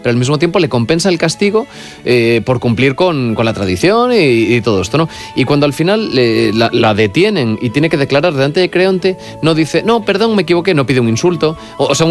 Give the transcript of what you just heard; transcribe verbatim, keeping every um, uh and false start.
pero al mismo tiempo le compensa el castigo eh, por cumplir con, con la tradición y, y todo esto, ¿no? Y cuando al final eh, la, la detienen y tiene que declarar delante de Creonte, no dice, no, perdón, me equivoqué, no pide un insulto, o, o sea,